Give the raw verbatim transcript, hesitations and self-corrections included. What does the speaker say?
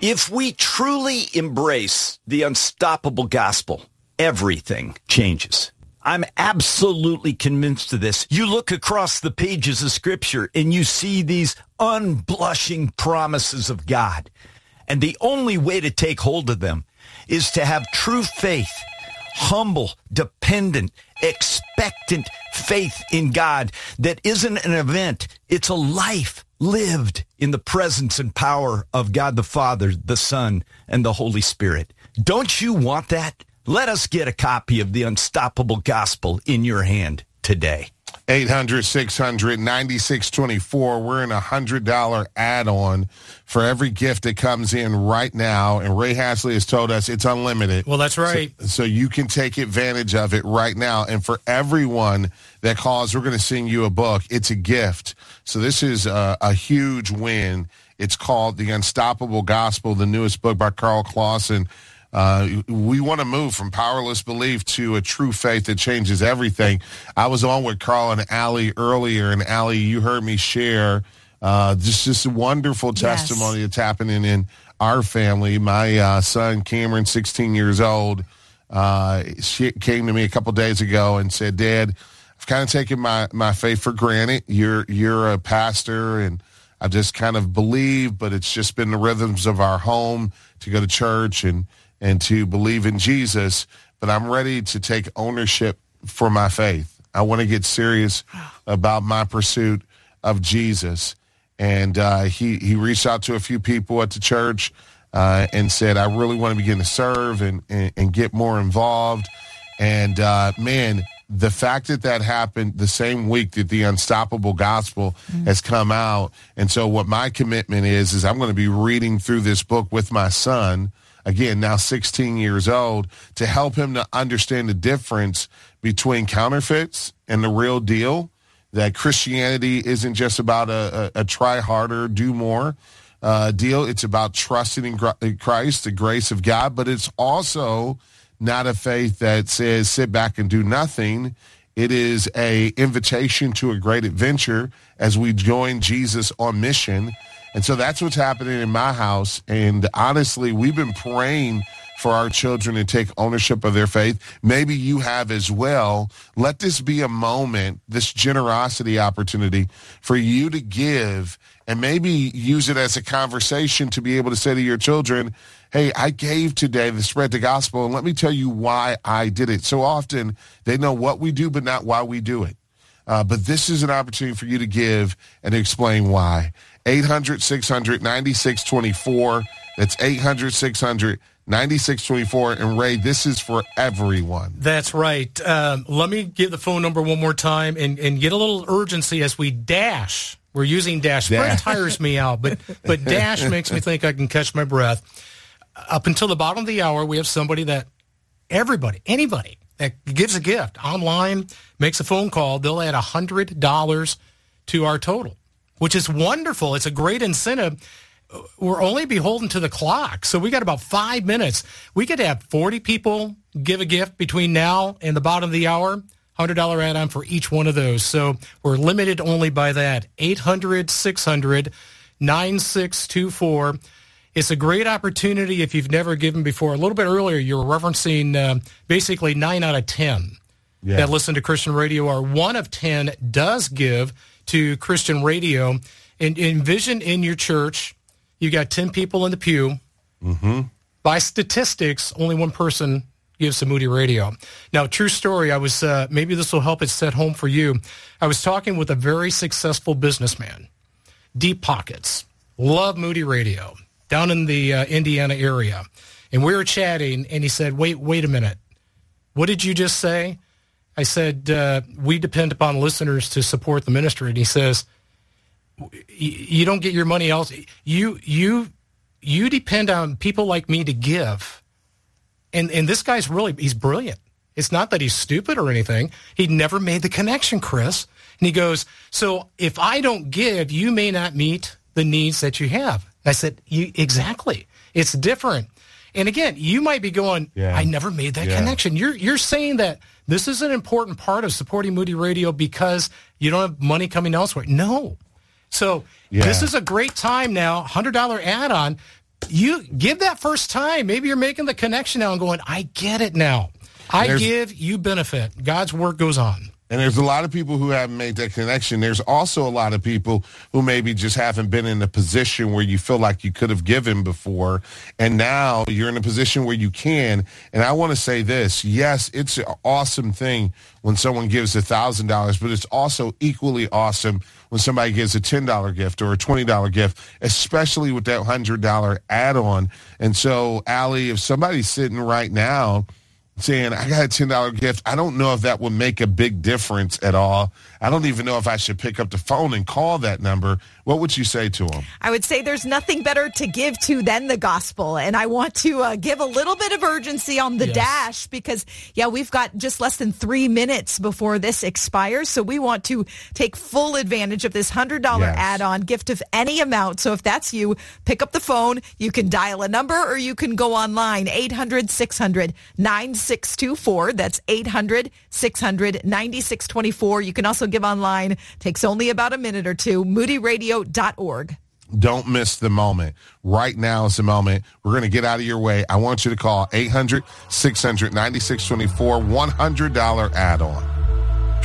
If we truly embrace the unstoppable gospel, everything changes. I'm absolutely convinced of this. You look across the pages of Scripture and you see these unblushing promises of God. And the only way to take hold of them is to have true faith, humble, dependent, expectant faith in God that isn't an event. It's a life lived in the presence and power of God the Father, the Son, and the Holy Spirit. Don't you want that? Let us get a copy of the Unstoppable Gospel in your hand today. eight hundred, six hundred, ninety-six twenty-four. We're in a one hundred dollars add-on for every gift that comes in right now. And Ray Hasley has told us it's unlimited. Well, that's right. So, so you can take advantage of it right now. And for everyone that calls, we're going to sing you a book. It's a gift. So this is a, a huge win. It's called The Unstoppable Gospel, the newest book by Carl Clausen. Uh, we want to move from powerless belief to a true faith that changes everything. I was on with Carl and Allie earlier, and Allie, you heard me share uh, just this wonderful testimony yes. that's happening in our family. My uh, son, Cameron, sixteen years old, uh, she came to me a couple days ago and said, Dad, I've kind of taken my, my faith for granted. You're, you're a pastor, and I've just kind of believed, but it's just been the rhythms of our home to go to church and and to believe in Jesus, but I'm ready to take ownership for my faith. I want to get serious about my pursuit of Jesus. And uh, he, he reached out to a few people at the church uh, and said, I really want to begin to serve and, and, and get more involved. And, uh, man, the fact that that happened the same week that the Unstoppable Gospel mm-hmm. has come out. And so what my commitment is, is I'm going to be reading through this book with my son, again, now sixteen years old, to help him to understand the difference between counterfeits and the real deal, that Christianity isn't just about a, a, a try harder, do more uh, deal. It's about trusting in Christ, the grace of God, but it's also not a faith that says sit back and do nothing. It is a invitation to a great adventure as we join Jesus on mission. And so that's what's happening in my house. And honestly, we've been praying for our children to take ownership of their faith. Maybe you have as well. Let this be a moment, this generosity opportunity for you to give, and maybe use it as a conversation to be able to say to your children, hey, I gave today to spread the gospel, and let me tell you why I did it. So often they know what we do, but not why we do it. Uh, but this is an opportunity for you to give and explain why. eight hundred, six hundred, ninety-six twenty-four. That's eight hundred, six hundred, ninety-six twenty-four. And Ray, this is for everyone. That's right. Um, let me give the phone number one more time and, and get a little urgency as we dash. We're using dash. Sprint tires me out, but, but dash makes me think I can catch my breath. Up until the bottom of the hour, we have somebody that everybody, anybody that gives a gift online, makes a phone call, they'll add one hundred dollars to our total, which is wonderful. It's a great incentive. We're only beholden to the clock, so we got about five minutes. We could have forty people give a gift between now and the bottom of the hour, one hundred dollars add-on for each one of those. So we're limited only by that. eight hundred, six hundred, nine six two four. It's a great opportunity if you've never given before. A little bit earlier, you were referencing uh, basically nine out of ten yeah. that listen to Christian radio, or one of ten does give to Christian radio. And envision in your church, you got ten people in the pew. Mm-hmm. By statistics, only one person gives to Moody Radio. Now, true story, I was, uh, maybe this will help it set home for you. I was talking with a very successful businessman, deep pockets, love Moody Radio, down in the uh, Indiana area. And we were chatting, and he said, wait, wait a minute. What did you just say? I said, uh, we depend upon listeners to support the ministry. And he says, you don't get your money else. You, you, you depend on people like me to give. And, and this guy's really, he's brilliant. It's not that he's stupid or anything. He never made the connection, Chris. And he goes, so if I don't give, you may not meet the needs that you have. I said, you, exactly. It's different. And again, you might be going, yeah. I never made that yeah. connection. You're you're saying that this is an important part of supporting Moody Radio because you don't have money coming elsewhere. No. So yeah. this is a great time now, one hundred dollars add-on. You give that first time. Maybe you're making the connection now and going, I get it now. I give, you benefit. God's work goes on. And there's a lot of people who haven't made that connection. There's also a lot of people who maybe just haven't been in a position where you feel like you could have given before. And now you're in a position where you can. And I want to say this. Yes, it's an awesome thing when someone gives one thousand dollars, but it's also equally awesome when somebody gives a ten dollar gift or a twenty dollar gift, especially with that one hundred dollar add-on. And so, Allie, if somebody's sitting right now saying, I got a ten dollar gift, I don't know if that would make a big difference at all. I don't even know if I should pick up the phone and call that number. What would you say to them? I would say there's nothing better to give to than the gospel. And I want to uh, give a little bit of urgency on the yes. dash because, yeah, we've got just less than three minutes before this expires. So we want to take full advantage of this one hundred dollar yes. add-on gift of any amount. So if that's you, pick up the phone. You can dial a number or you can go online, eight hundred, six hundred, nine six two four. That's eight hundred, six hundred, nine six two four. You can also give online. Takes only about a minute or two. moody radio dot org. Don't miss the moment. Right now is the moment. We're going to get out of your way. I want you to call eight hundred, six hundred, nine six two four, one hundred dollar add-on.